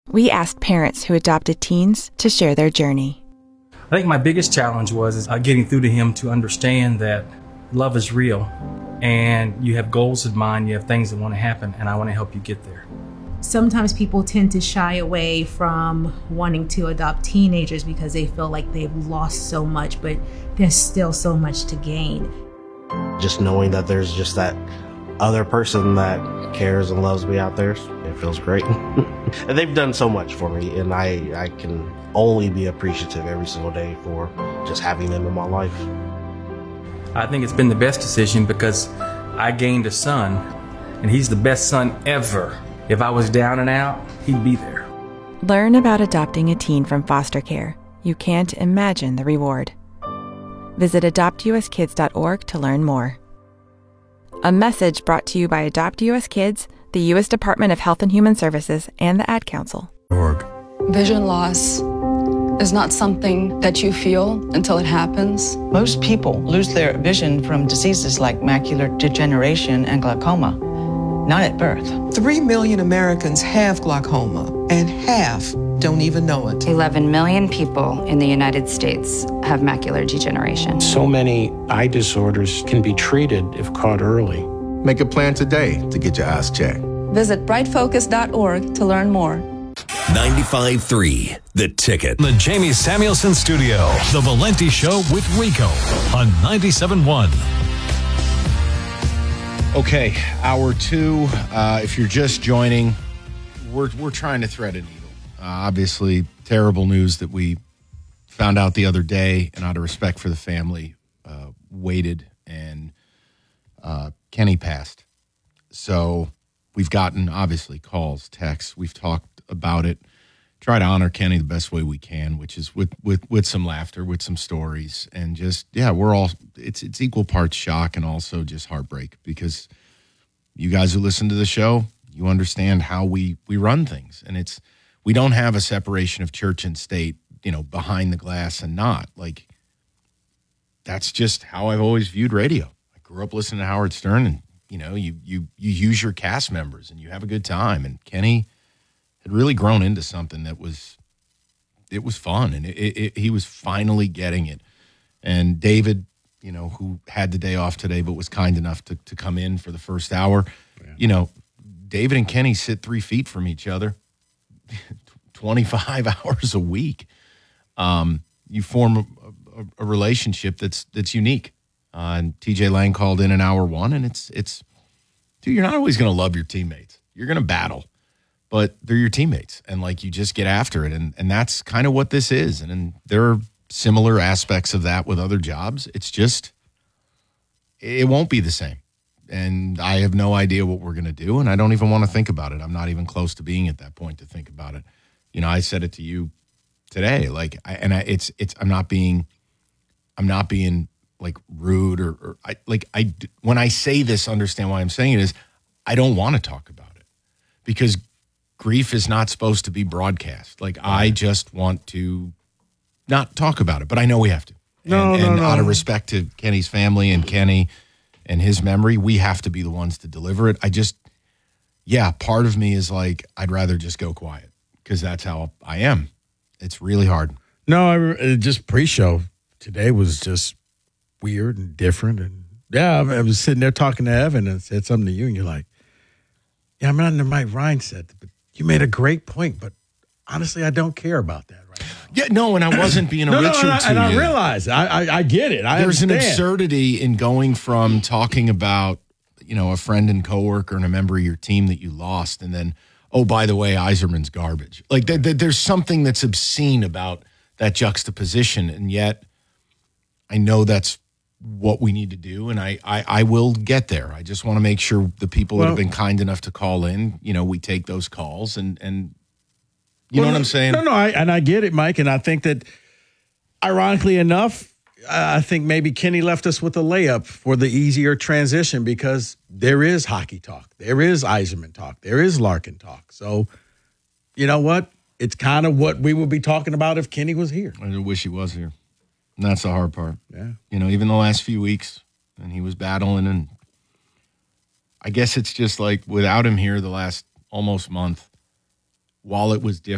We asked parents who adopted teens to share their journey. I think my biggest challenge was getting through to him to understand that love is real and you have goals in mind, you have things that want to happen, and I want to help you get there. Sometimes people tend to shy away from wanting to adopt teenagers because they feel like they've lost so much, but there's still so much to gain. Just knowing that there's just that other person that cares and loves me out there, it feels great. And they've done so much for me, and I can only be appreciative every single day for just having them in my life. I think it's been the best decision because I gained a son, and he's the best son ever. If I was down and out, he'd be there. Learn about adopting a teen from foster care. You can't imagine the reward. Visit adoptuskids.org to learn more. A message brought to you by Adopt US Kids, the U.S. Department of Health and Human Services, and the Ad Council. Vision loss is not something that you feel until it happens. Most people lose their vision from diseases like macular degeneration and glaucoma, not at birth. 3 million Americans have glaucoma, and half don't even know it. 11 million people in the United States have macular degeneration. So many eye disorders can be treated if caught early. Make a plan today to get your eyes checked. Visit brightfocus.org to learn more. 95.3 The Ticket. The Jamie Samuelson Studio. The Valenti Show with Rico on 97.1. Okay, hour two. If you're just joining, we're trying to thread a needle. Obviously, terrible news that we found out the other day, and out of respect for the family, waited, and Kenny passed. So we've gotten, obviously, calls, texts. We've talked about it. Try to honor Kenny the best way we can, which is with some laughter, with some stories, and just, we're all, it's equal parts shock and also just heartbreak, because you guys who listen to the show, you understand how we run things, and we don't have a separation of church and state, behind the glass and not. Like, that's just how I've always viewed radio. I grew up listening to Howard Stern, and, you use your cast members and you have a good time, and Kenny had really grown into something that was fun, and he was finally getting it. And David, who had the day off today but was kind enough to come in for the first hour, David and Kenny sit 3 feet from each other 25 hours a week. You form a relationship that's unique. And TJ Lang called in hour one, and it's dude, you're not always going to love your teammates. You're going to battle, but they're your teammates, and you just get after it, and that's kind of what this is. And there are similar aspects of that with other jobs. It's just, it won't be the same, and I have no idea what we're going to do, and I don't even want to think about it. I'm not even close to being at that point to think about it. I said it to you today, I'm not being rude or when I say this, understand why I'm saying it is, I don't want to talk about it, because grief is not supposed to be broadcast. I just want to not talk about it, but I know we have to. No. Out of respect to Kenny's family and Kenny and his memory, we have to be the ones to deliver it. Part of me is I'd rather just go quiet, because that's how I am. It's really hard. No, just pre-show today was just weird and different. And I was sitting there talking to Evan and said something to you, and you're like, I'm not in the right Ryan said, but you made a great point, but honestly, I don't care about that right now. Yeah, no, and I wasn't being a Richard to you. And I realize, I get it. There's an absurdity in going from talking about, a friend and coworker and a member of your team that you lost, and then, oh, by the way, Iserman's garbage. There's something that's obscene about that juxtaposition, and yet I know that's what we need to do, and I will get there. I just want to make sure the people that have been kind enough to call in, we take those calls, and you know what I'm saying? No, I get it, Mike, and I think that, ironically enough, I think maybe Kenny left us with a layup for the easier transition, because there is hockey talk, there is Iserman talk, there is Larkin talk. So, you know what? It's kind of what we would be talking about if Kenny was here. I wish he was here. And that's the hard part. Yeah. Even the last few weeks, and he was battling, and I guess it's just without him here the last almost month, while it was different.